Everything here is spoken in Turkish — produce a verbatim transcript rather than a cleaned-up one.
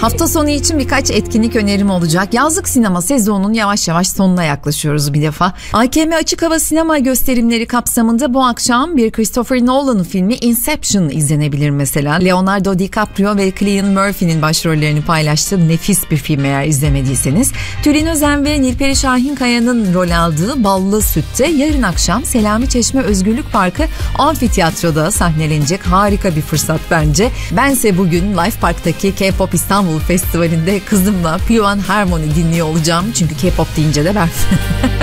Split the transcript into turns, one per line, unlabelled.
Hafta sonu için birkaç etkinlik önerim olacak. Yazlık sinema sezonunun yavaş yavaş sonuna yaklaşıyoruz bir defa. A K M Açık Hava Sinema gösterimleri kapsamında bu akşam bir Christopher Nolan'ın filmi Inception izlenebilir mesela. Leonardo DiCaprio ve Cillian Murphy'nin başrollerini paylaştığı nefis bir film eğer izlemediyseniz. Tülin Özen ve Nilperi Şahinkaya'nın rol aldığı Ballı Süt'te yarın akşam Selami Çeşme Özgürlük Parkı Amfiteyatro'da sahnelenecek harika bir fırsat bence. Bense bugün Life Park'taki K-Pop İstanbul Festivali'nde kızımla Pure Harmony dinliyor olacağım. Çünkü K-Pop deyince de ben